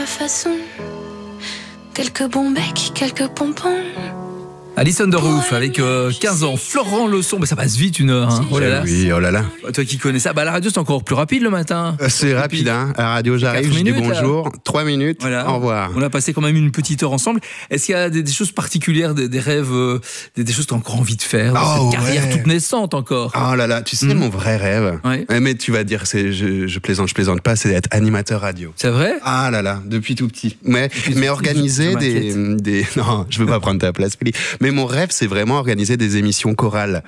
Façon, quelques bons becs, quelques pompons. Alison Derouf avec 15 ans. Florent Leçon, mais ça passe vite 1 heure. Hein. Oh là là. Oui, oh là là. Toi qui connais ça, la radio c'est encore plus rapide le matin. C'est rapide, hein. À la radio, j'arrive, je dis bonjour, 3 minutes, voilà. Au revoir. On a passé quand même une petite heure ensemble. Est-ce qu'il y a des choses particulières, des rêves, des choses que tu as encore envie de faire cette carrière toute naissante encore? Oh là là, tu sais, mon vrai rêve, mais tu vas dire, je plaisante pas, c'est d'être animateur radio. C'est vrai? Ah là là, depuis tout petit. Mais organiser des... Non, je veux pas prendre ta place, Philippe. Mais mon rêve, c'est vraiment organiser des émissions chorales.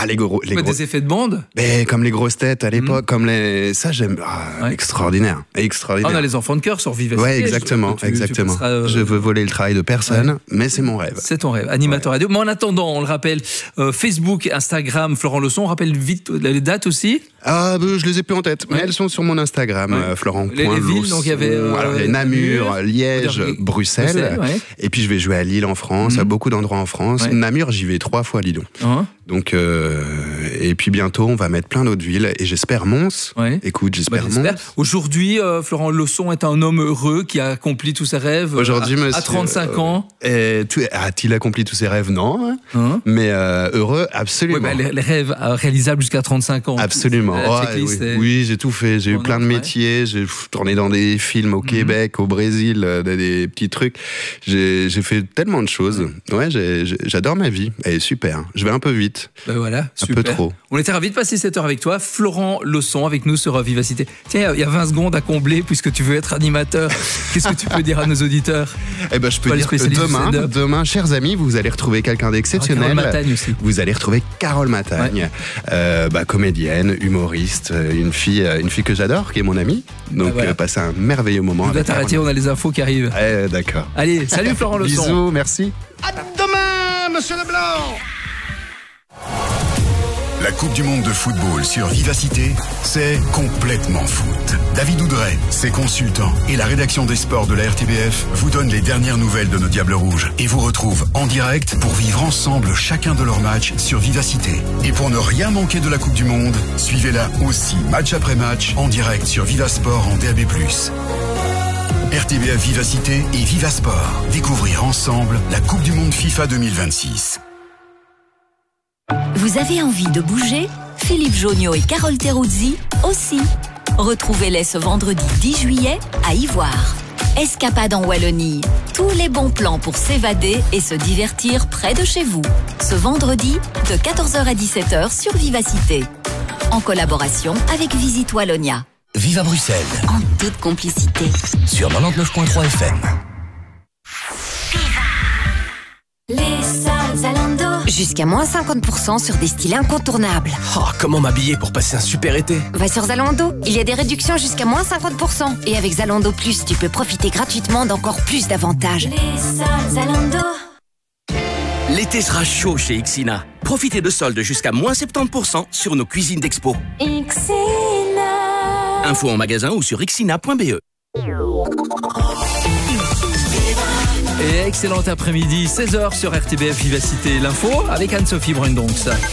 Des effets de bande, comme les grosses têtes à l'époque, comme les... Ça, j'aime. Extraordinaire. On a les enfants de cœur sur Vivacité. Ouais, exactement. Je veux voler le travail de personne, mais c'est mon rêve. C'est ton rêve, animateur radio. Mais en attendant, on le rappelle, Facebook, Instagram, Florent Leçon. On rappelle vite les dates aussi. Je les ai plus en tête, mais elles sont sur mon Instagram, Florent. Les villes, donc il y avait il y a Namur, Liège, Bruxelles. Et puis je vais jouer à Lille en France, à beaucoup d'endroits en France. Namur, j'y vais 3 fois, dis donc. Donc, et puis bientôt, on va mettre plein d'autres villes. Et j'espère Mons. Écoute, j'espère Mons. Aujourd'hui, Florent Leçon est un homme heureux qui a accompli tous ses rêves. Aujourd'hui, à 35 ans. A-t-il accompli tous ses rêves? Non. Mais heureux, absolument. Les rêves réalisables jusqu'à 35 ans. Absolument. Oui, j'ai tout fait. J'ai eu plein de métiers. J'ai tourné dans des films au Québec, au Brésil, des petits trucs. J'ai fait tellement de choses. Ouais, j'adore ma vie. Elle est super. Je vais un peu vite. Voilà, super. Un peu trop. On était ravis de passer cette heure avec toi. Florent Leçon avec nous sur Vivacité. Tiens, il y a 20 secondes à combler puisque tu veux être animateur. Qu'est-ce que tu peux dire à nos auditeurs? Je peux dire que demain, chers amis, vous allez retrouver quelqu'un d'exceptionnel. Carole Matagne aussi. Vous allez retrouver Carole Matagne, comédienne, humoriste, une fille que j'adore, qui est mon amie. Donc, passez un merveilleux moment. On doit t'arrêter, on a les infos qui arrivent. D'accord. Allez, salut Florent Leçon. Bisous, merci. À demain, monsieur Leblanc. La Coupe du Monde de football sur Vivacité, c'est complètement foot. David Oudret, ses consultants et la rédaction des sports de la RTBF vous donnent les dernières nouvelles de nos Diables Rouges et vous retrouvent en direct pour vivre ensemble chacun de leurs matchs sur Vivacité. Et pour ne rien manquer de la Coupe du Monde, suivez-la aussi match après match en direct sur Vivasport en DAB+. RTBF Vivacité et Vivasport. Découvrir ensemble la Coupe du Monde FIFA 2026. Vous avez envie de bouger? Philippe Jonio et Carole Teruzzi aussi. Retrouvez-les ce vendredi 10 juillet à Ivoire. Escapade en Wallonie. Tous les bons plans pour s'évader et se divertir près de chez vous. Ce vendredi, de 14h à 17h sur Vivacité. En collaboration avec Visite Wallonia. Vive à Bruxelles. En toute complicité. Sur 99.3 FM. Les soldes Zalando. Jusqu'à moins 50% sur des styles incontournables. Comment m'habiller pour passer un super été? Va sur Zalando, il y a des réductions jusqu'à moins 50%. Et avec Zalando Plus, tu peux profiter gratuitement d'encore plus d'avantages. Les soldes Zalando. L'été sera chaud chez Ixina. Profitez de soldes jusqu'à moins 70% sur nos cuisines d'expo. Ixina. Info en magasin ou sur ixina.be. Et excellent après-midi, 16h sur RTBF Vivacité. L'info avec Anne-Sophie Brundonx.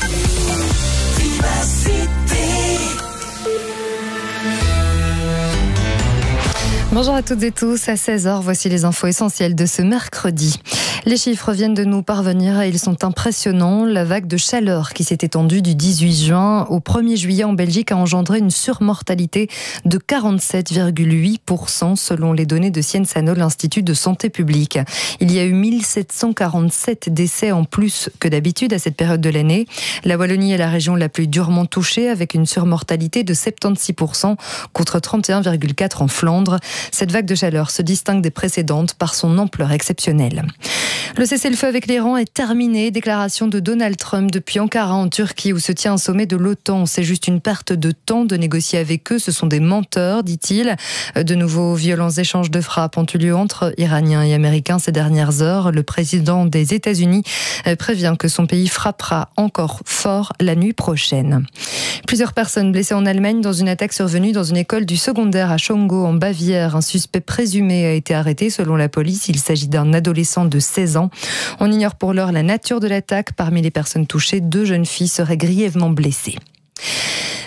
Bonjour à toutes et tous, à 16h, voici les infos essentielles de ce mercredi. Les chiffres viennent de nous parvenir et ils sont impressionnants. La vague de chaleur qui s'est étendue du 18 juin au 1er juillet en Belgique a engendré une surmortalité de 47,8% selon les données de Sciences Ano, l'Institut de santé publique. Il y a eu 1747 décès en plus que d'habitude à cette période de l'année. La Wallonie est la région la plus durement touchée avec une surmortalité de 76% contre 31,4% en Flandre. Cette vague de chaleur se distingue des précédentes par son ampleur exceptionnelle. Le cessez-le-feu avec l'Iran est terminé. Déclaration de Donald Trump depuis Ankara en Turquie où se tient un sommet de l'OTAN. C'est juste une perte de temps de négocier avec eux. Ce sont des menteurs, dit-il. De nouveaux violents échanges de frappes ont eu lieu entre Iraniens et Américains ces dernières heures. Le président des États-Unis prévient que son pays frappera encore fort la nuit prochaine. Plusieurs personnes blessées en Allemagne dans une attaque survenue dans une école du secondaire à Schongau en Bavière. Un suspect présumé a été arrêté. Selon la police, il s'agit d'un adolescent de 16 ans. On ignore pour l'heure la nature de l'attaque. Parmi les personnes touchées, 2 jeunes filles seraient grièvement blessées.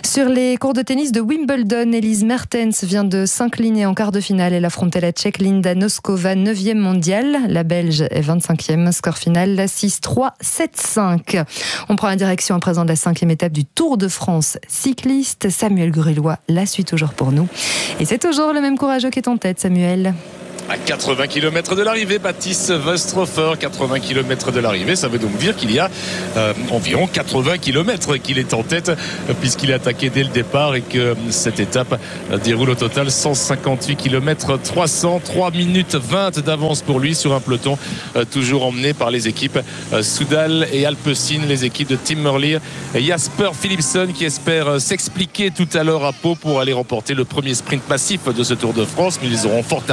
Sur les cours de tennis de Wimbledon, Elise Mertens vient de s'incliner en quart de finale. Elle affrontait la Tchèque Linda Noskova, 9e mondiale. La Belge est 25e. Score final 6-3, 7-5. On prend la direction à présent de la 5e étape du Tour de France cycliste. Samuel Grillois la suit toujours pour nous. Et c'est toujours le même courageux qui est en tête, Samuel. À 80 km de l'arrivée, Baptiste Wöstrofer, 80 km de l'arrivée, ça veut donc dire qu'il y a environ 80 km qu'il est en tête puisqu'il est attaqué dès le départ et que cette étape déroule au total 158 km 300, 3 minutes 20 d'avance pour lui sur un peloton toujours emmené par les équipes Soudal et Alpecin, les équipes de Tim Merlier et Jasper Philipsen qui espèrent s'expliquer tout à l'heure à Pau pour aller remporter le premier sprint massif de ce Tour de France, mais ils auront fort